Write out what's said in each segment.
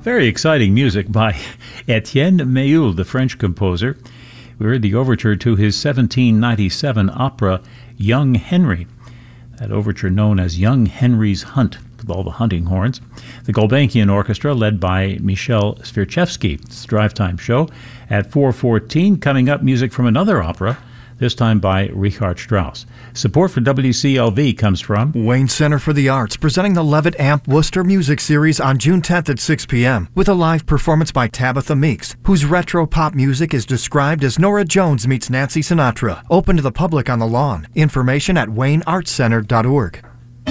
Very exciting music by Etienne Méhul, the French composer. We heard the overture to his 1797 opera, Young Henry. That overture known as Young Henry's Hunt, with all the hunting horns. The Gulbenkian Orchestra, led by Michel Svirchevsky. It's the Drive Time show at 4:14. Coming up, music from another opera, this time by Richard Strauss. Support for WCLV comes from Wayne Center for the Arts, presenting the Levitt Amp Worcester Music Series on June 10th at 6 p.m. with a live performance by Tabitha Meeks, whose retro pop music is described as Norah Jones meets Nancy Sinatra. Open to the public on the lawn. Information at wayneartscenter.org.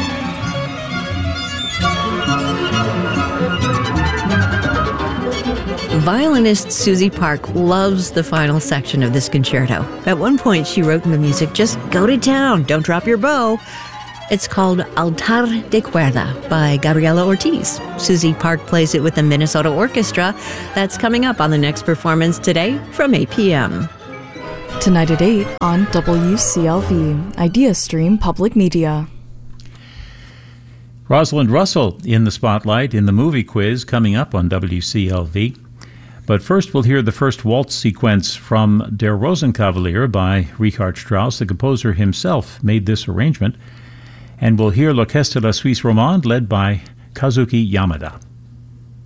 Violinist Susie Park loves the final section of this concerto. At one point, she wrote in the music, "Just go to town, don't drop your bow." It's called Altar de Cuerda by Gabriela Ortiz. Susie Park plays it with the Minnesota Orchestra. That's coming up on the next performance today from 8 p.m. Tonight at 8 on WCLV, Idea Stream Public Media. Rosalind Russell in the spotlight in the movie quiz coming up on WCLV. But first, we'll hear the first waltz sequence from Der Rosenkavalier by Richard Strauss. The composer himself made this arrangement. And we'll hear L'Orchestre de la Suisse Romande, led by Kazuki Yamada.